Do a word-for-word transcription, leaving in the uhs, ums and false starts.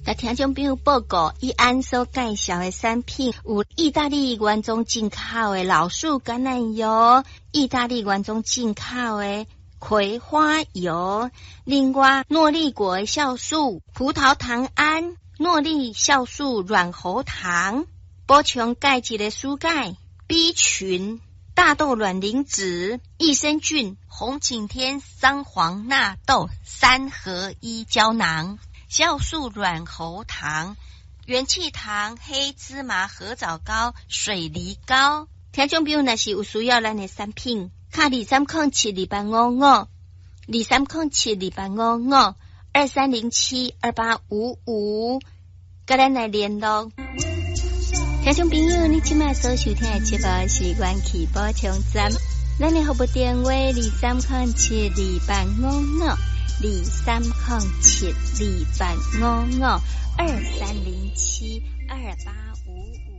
那听众朋友报告，以安所介绍的产品有意大利原装进口的老树橄榄油，意大利原装进口的葵花油，另外诺丽果酵素、葡萄糖胺、诺丽酵素软喉糖，补充钙质的蔬钙、B 群、大豆卵磷脂、益生菌、红景天桑黄纳豆三合一胶囊。酵素软喉糖、元气糖、黑芝麻合枣膏、水梨膏。听众朋友若是有需要咱的产品，卡二三零七二八五五，二三零七二八五五，二三零七二八五五，跟咱来联络。听众朋友，你今麦所收听的节目是元气补充站，咱的服务电话二三零七二八五五。二三零七二八五五二三零七二八五五。